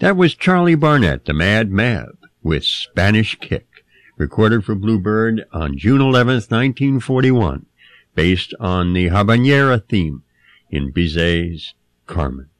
That was Charlie Barnett, the Mad Mab, with Spanish Kick, recorded for Bluebird on June 11th, 1941, based on the Habanera theme in Bizet's Carmen.